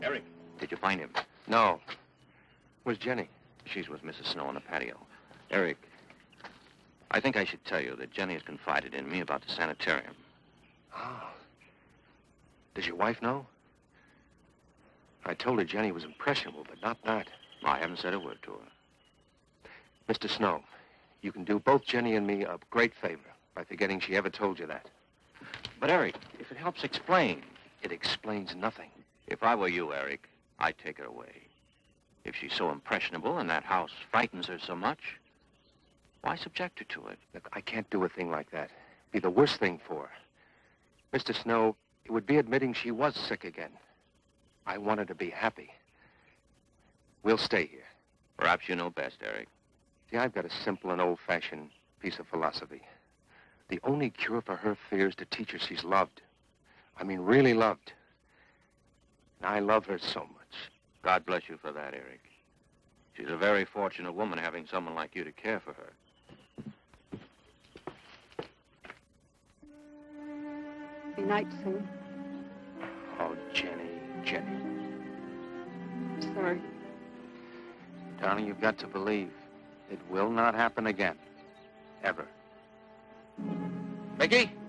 Eric. Did you find him? No. Where's Jenny? She's with Mrs. Snow on the patio. Eric, I think I should tell you that Jenny has confided in me about the sanitarium. Oh. Does your wife know? I told her Jenny was impressionable, but not that. I haven't said a word to her. Mr. Snow, you can do both Jenny and me a great favor by forgetting she ever told you that. But, Eric, if it helps explain. It explains nothing. If I were you, Eric, I'd take her away. If she's so impressionable and that house frightens her so much, why subject her to it? Look, I can't do a thing like that. It'd be the worst thing for her. Mr. Snow, it would be admitting she was sick again. I want her to be happy. We'll stay here. Perhaps you know best, Eric. See, I've got a simple and old-fashioned piece of philosophy. The only cure for her fear is to teach her she's loved. I mean, really loved. And I love her so much. God bless you for that, Eric. She's a very fortunate woman having someone like you to care for her. Be night soon. Oh, Jenny, Jenny. I'm sorry. Darling, you've got to believe it will not happen again. Ever. Mickey?